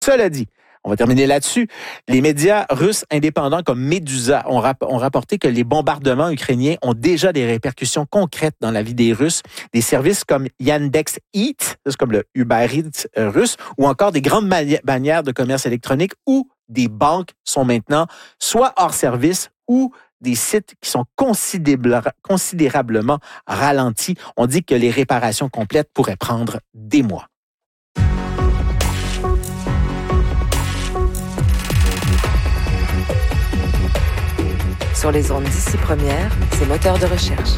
Cela dit, on va terminer là-dessus. Les médias russes indépendants comme Medusa ont rapporté que les bombardements ukrainiens ont déjà des répercussions concrètes dans la vie des Russes. Des services comme Yandex Eat, c'est comme le Uber Eats russe, ou encore des grandes bannières de commerce électronique ou des banques sont maintenant soit hors service ou des sites qui sont considérablement ralentis. On dit que les réparations complètes pourraient prendre des mois. Sur les ondes d'ici première, c'est moteur de recherche.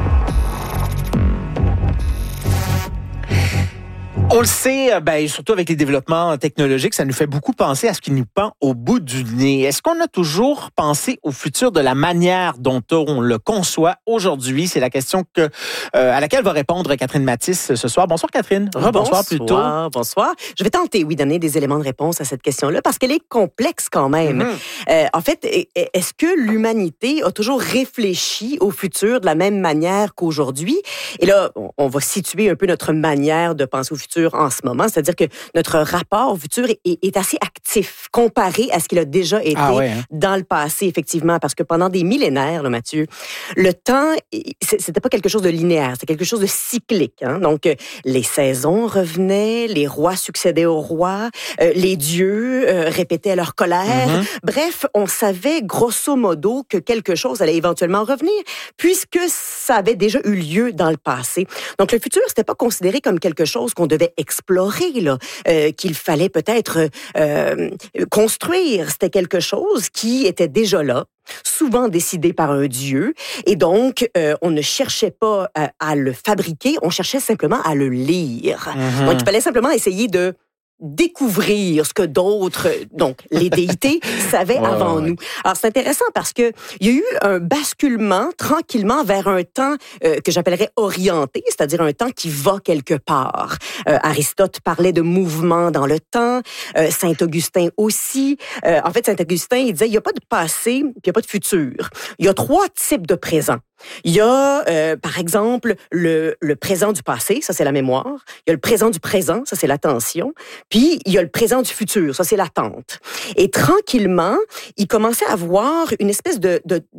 On le sait, surtout avec les développements technologiques, ça nous fait beaucoup penser à ce qui nous pend au bout du nez. Est-ce qu'on a toujours pensé au futur de la manière dont on le conçoit aujourd'hui? C'est la question à laquelle va répondre Catherine Mathis ce soir. Bonsoir Catherine. Rebonsoir plutôt. Bonsoir. Je vais tenter, donner des éléments de réponse à cette question-là parce qu'elle est complexe quand même. En fait, est-ce que l'humanité a toujours réfléchi au futur de la même manière qu'aujourd'hui? Et là, on va situer un peu notre manière de penser au futur en ce moment, c'est-à-dire que notre rapport au futur est assez actif comparé à ce qu'il a déjà été dans le passé, effectivement, parce que pendant des millénaires, là, Mathieu, le temps, c'était pas quelque chose de linéaire, c'était quelque chose de cyclique. Donc, les saisons revenaient, les rois succédaient aux rois, les dieux répétaient leur colère. Bref, on savait grosso modo que quelque chose allait éventuellement revenir, puisque ça avait déjà eu lieu dans le passé. Donc, le futur, c'était pas considéré comme quelque chose qu'on devait explorer, qu'il fallait peut-être construire. C'était quelque chose qui était déjà là, souvent décidé par un dieu, et donc on ne cherchait pas à le fabriquer, on cherchait simplement à le lire. Donc, il fallait simplement essayer de découvrir ce que d'autres, donc les déités, savaient avant nous. Alors, c'est intéressant parce que il y a eu un basculement tranquillement vers un temps que j'appellerais orienté, c'est-à-dire un temps qui va quelque part. Aristote parlait de mouvement dans le temps, Saint-Augustin aussi. En fait, Saint-Augustin, il disait, il n'y a pas de passé, puis il n'y a pas de futur. Il y a 3 types de présent. Il y a, par exemple, le présent du passé, ça c'est la mémoire. Il y a le présent du présent, ça c'est l'attention. Puis, il y a le présent du futur, ça c'est l'attente. Et tranquillement, il commençait à avoir une espèce de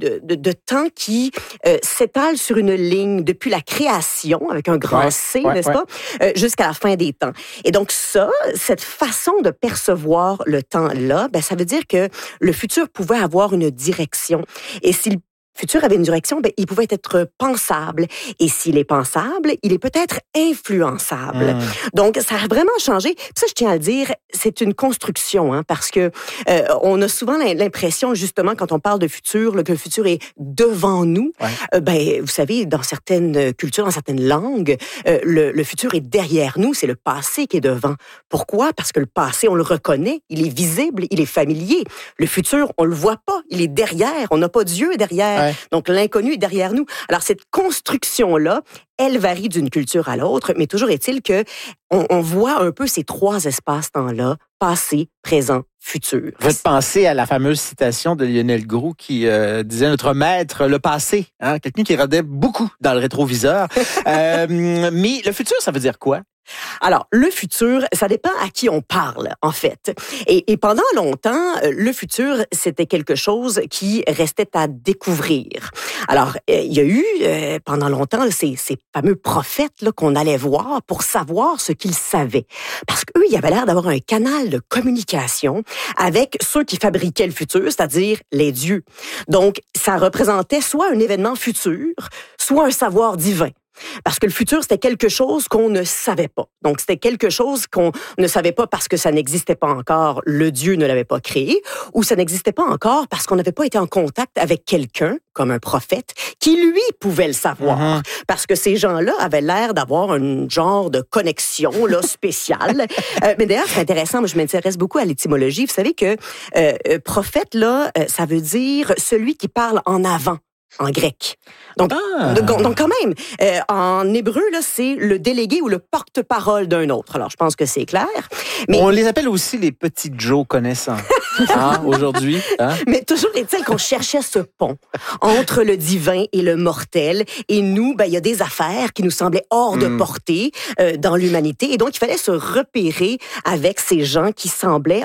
temps qui s'étale sur une ligne depuis la création, avec un grand C, n'est-ce pas, jusqu'à la fin des temps. Et donc ça, cette façon de percevoir le temps-là, ça veut dire que le futur pouvait avoir une direction. Et s'il futur avait une direction, il pouvait être pensable. Et s'il est pensable, il est peut-être influençable. Donc, ça a vraiment changé. Puis ça, je tiens à le dire, c'est une construction, parce que on a souvent l'impression, justement, quand on parle de futur, que le futur est devant nous. Vous savez, dans certaines cultures, dans certaines langues, le futur est derrière nous. C'est le passé qui est devant. Pourquoi? Parce que le passé, on le reconnaît, il est visible, il est familier. Le futur, on le voit pas, il est derrière. On n'a pas Dieu derrière. Donc, l'inconnu est derrière nous. Alors, cette construction-là, elle varie d'une culture à l'autre, mais toujours est-il que on voit un peu ces 3 espaces-temps-là, passé, présent, futur. Vous faites penser à la fameuse citation de Lionel Groulx qui disait « Notre maître, le passé », quelqu'un qui regardait beaucoup dans le rétroviseur. Mais le futur, ça veut dire quoi? Alors, le futur, ça dépend à qui on parle, en fait. Et pendant longtemps, le futur, c'était quelque chose qui restait à découvrir. Alors, il y a eu, pendant longtemps, ces fameux prophètes là, qu'on allait voir pour savoir ce qu'ils savaient. Parce qu'eux, ils avaient l'air d'avoir un canal de communication avec ceux qui fabriquaient le futur, c'est-à-dire les dieux. Donc, ça représentait soit un événement futur, soit un savoir divin. Parce que le futur, c'était quelque chose qu'on ne savait pas. Donc, c'était quelque chose qu'on ne savait pas parce que ça n'existait pas encore, le Dieu ne l'avait pas créé, ou ça n'existait pas encore parce qu'on n'avait pas été en contact avec quelqu'un, comme un prophète, qui, lui, pouvait le savoir. Parce que ces gens-là avaient l'air d'avoir un genre de connexion là, spéciale. Mais d'ailleurs, c'est intéressant, moi, je m'intéresse beaucoup à l'étymologie. Vous savez que prophète, là, ça veut dire celui qui parle en avant. En grec. Donc quand même, en hébreu, là, c'est le délégué ou le porte-parole d'un autre. Alors, je pense que c'est clair. Mais on les appelle aussi les petits Joe connaissants. aujourd'hui. Hein? Mais toujours est-il qu'on cherchait ce pont entre le divin et le mortel. Et nous, il y a des affaires qui nous semblaient hors de portée dans l'humanité. Et donc, il fallait se repérer avec ces gens qui semblaient